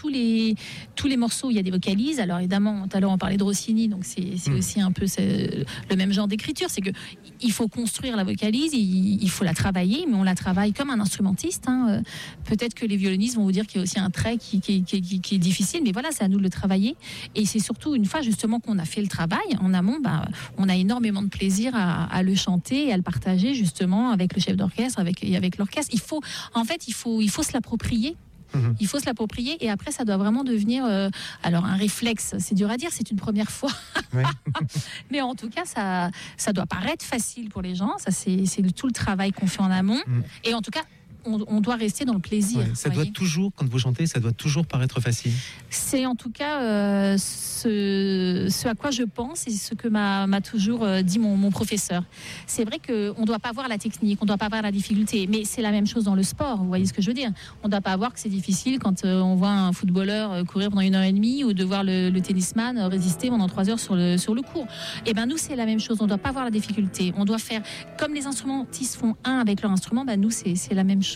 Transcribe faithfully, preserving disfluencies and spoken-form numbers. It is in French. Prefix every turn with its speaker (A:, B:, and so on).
A: tous les tous les morceaux où il y a des vocalises. Alors évidemment, tout à l'heure on parlait de Rossini, donc c'est, c'est mmh. aussi un peu c'est, le même genre d'écriture. C'est que il faut construire la vocalise, il, il faut la travailler, mais on la travaille comme un instrumentiste. Hein. Peut-être que les violonistes vont vous dire qu'il y a aussi un trait qui, qui, qui, qui, qui est difficile, mais voilà, c'est à nous de le travailler. Et c'est surtout une fois justement qu'on a fait le travail en amont, bah, on a énormément de plaisir à, à le chanter et à le partager justement avec le chef d'orchestre, avec et avec l'orchestre. Il faut, en fait, il faut, il faut se l'approprier. Mmh. Il faut se l'approprier et après ça doit vraiment devenir euh, alors un réflexe, c'est dur à dire, c'est une première fois. Ouais. Mais en tout cas ça, ça doit paraître facile pour les gens, ça c'est, c'est tout le travail qu'on fait en amont. Mmh. Et en tout cas On, on doit rester dans le plaisir.
B: Ouais, ça doit toujours, quand vous chantez, ça doit toujours paraître facile.
A: C'est en tout cas euh, ce, ce à quoi je pense et ce que m'a, m'a toujours dit mon, mon professeur. C'est vrai qu'on ne doit pas voir la technique, on ne doit pas voir la difficulté, mais c'est la même chose dans le sport, vous voyez ce que je veux dire. On ne doit pas voir que c'est difficile quand euh, on voit un footballeur courir pendant une heure et demie ou de voir le, le tennisman résister pendant trois heures sur le, sur le court. Et bien nous, c'est la même chose, on ne doit pas voir la difficulté. On doit faire, comme les instrumentistes font un avec leur instrument, ben nous, c'est, c'est la même chose.